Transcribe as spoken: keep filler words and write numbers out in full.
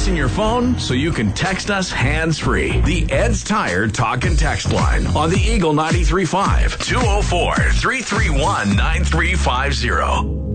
using your phone so you can text us hands-free. The Ed's Tire Talk and Text line on the Eagle ninety-three point five, two oh four, three three one, nine three five zero.